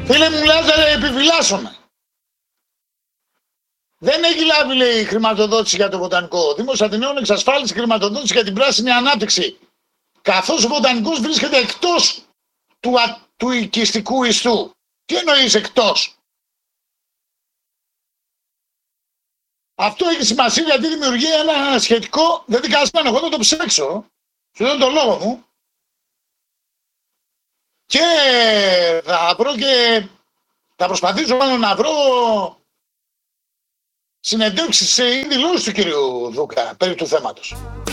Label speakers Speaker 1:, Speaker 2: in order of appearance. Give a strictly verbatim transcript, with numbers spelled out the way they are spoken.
Speaker 1: Φίλε μου, Λάζαρε, επιφυλάσσομαι. Δεν έχει λάβει, λέει, χρηματοδότηση για το βοτανικό. Ο Δήμος Αθηναίων εξασφάλισε χρηματοδότηση για την πράσινη ανάπτυξη. Καθώς ο βοτανικός βρίσκεται εκτός του, α... του οικιστικού ιστού. Τι εννοείς εκτός? Αυτό έχει σημασία γιατί δημιουργεί ένα σχετικό δεδικασμένο. Εγώ θα το ψάξω. Σου δίνω τον λόγο μου. Και θα βρω και θα προσπαθήσω πάνω να βρω συνεντεύξεις ή δηλώσεις του κύριου Δούκα περί του θέματος.